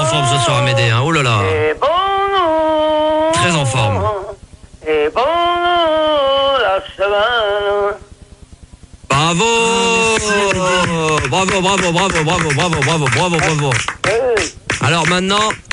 forme ce soir, Amédée, hein. Oh là là. Très en forme. Et bon, la semaine. Bravo. Bravo. Oui. Alors maintenant,